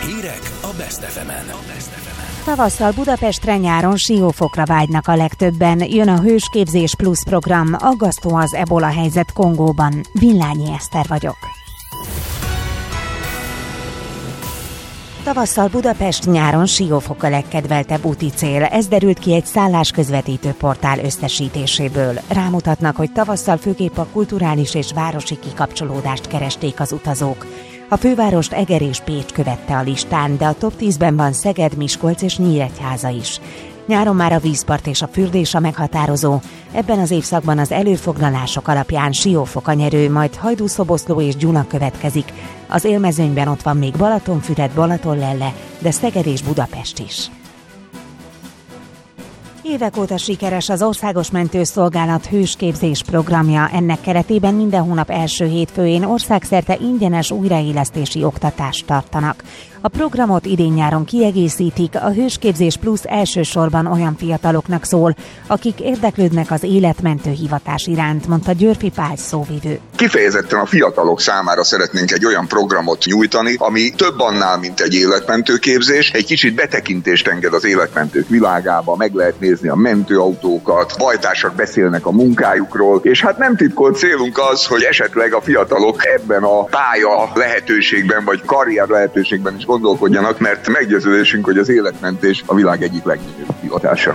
Hírek a Best FM-en. Tavasszal Budapestre, nyáron siófokra vágynak a legtöbben. Jön a Hősképzés Plus program, aggasztó az ebola helyzet Kongóban. Villányi Eszter vagyok. Tavasszal Budapest, nyáron Siófok a legkedveltebb úti cél. Ez derült ki egy szállásközvetítő portál összesítéséből. Rámutatnak, hogy tavasszal főképp a kulturális és városi kikapcsolódást keresték az utazók. A fővárost Eger és Pécs követte a listán, de a top 10-ben van Szeged, Miskolc és Nyíregyháza is. Nyáron már a vízpart és a fürdés a meghatározó. Ebben az évszakban az előfoglalások alapján Siófok a nyerő, majd Hajdú-Szoboszló és Gyula következik. Az élmezőnyben ott van még Balatonfüred, Balatonlelle, de Szeged és Budapest is. Évek óta sikeres az Országos Mentőszolgálat Hősképzés programja. Ennek keretében minden hónap első hétfőjén országszerte ingyenes újraélesztési oktatást tartanak. A programot idén-nyáron kiegészítik, a Hősképzés Plusz elsősorban olyan fiataloknak szól, akik érdeklődnek az életmentő hivatás iránt, mondta Györfi Pál szóvivő. Kifejezetten a fiatalok számára szeretnénk egy olyan programot nyújtani, ami több annál, mint egy életmentő képzés, egy kicsit betekintést enged az életmentők világába, meg lehet nézni a mentőautókat, bajtársak beszélnek a munkájukról, és hát nem titkolt célunk az, hogy esetleg a fiatalok ebben a pálya lehetőségben, vagy karrier lehetőségben is gondolkodjanak, mert meggyőződésünk, hogy az életmentés a világ egyik legnagyobb hivatása.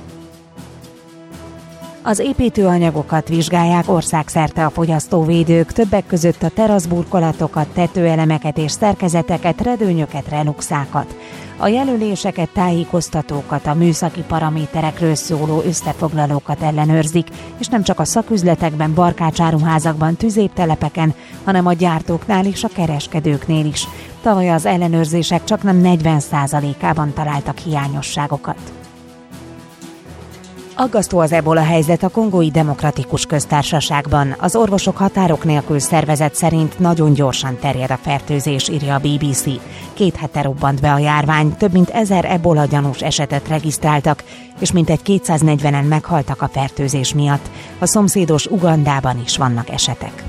Az építőanyagokat vizsgálják országszerte a fogyasztóvédők, többek között a teraszburkolatokat, tetőelemeket és szerkezeteket, redőnyöket, reluxákat. A jelöléseket, tájékoztatókat, a műszaki paraméterekről szóló összefoglalókat ellenőrzik, és nem csak a szaküzletekben, barkácsáruházakban, tüzértelepeken, hanem a gyártóknál és a kereskedőknél is. Tavaly az ellenőrzések csaknem 40%-ában találtak hiányosságokat. Aggasztó az ebola helyzet a Kongói Demokratikus Köztársaságban. Az Orvosok Határok Nélkül szervezet szerint nagyon gyorsan terjed a fertőzés, írja a BBC. 2 hete robbant be a járvány, több mint 1000 ebola gyanús esetet regisztráltak, és mintegy 240-en meghaltak a fertőzés miatt. A szomszédos Ugandában is vannak esetek.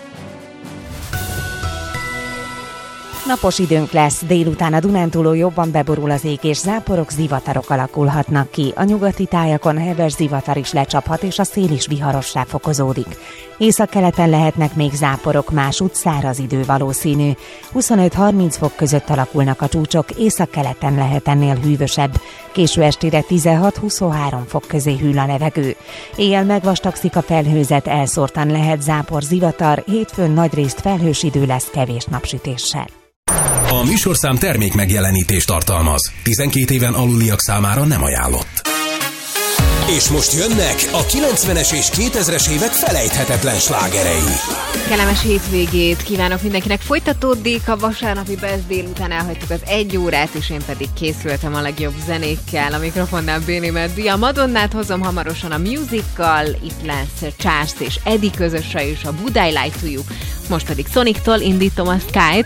Napos időnk lesz, délután a Dunántúlon jobban beborul az ég, és záporok, zivatarok alakulhatnak ki. A nyugati tájakon heves zivatar is lecsaphat, és a szél is viharossá fokozódik. Északkeleten lehetnek még záporok, másútt száraz idő valószínű. 25-30 fok között alakulnak a csúcsok, északkeleten lehet ennél hűvösebb. Késő estére 16-23 fok közé hűl a levegő. Éjjel megvastagszik a felhőzet, elszórtan lehet zápor, zivatar, hétfőn nagyrészt felhős idő lesz kevés napsütéssel. A műsorszám termék megjelenítést tartalmaz. 12 éven aluliak számára nem ajánlott. És most jönnek a 90-es és 2000-es évek felejthetetlen slágerei. Kellemes hétvégét kívánok mindenkinek. Folytatódik a vasárnapi Best, délután elhagytuk az 1 órát, és én pedig készültem a legjobb zenékkel. A mikrofonnál Béni Meddi. A Madonnát hozom hamarosan a Musical, itt lesz Charles és Eddie közöse és a Would I Lie to You. Most pedig Sonic-tól indítom a Sky-t.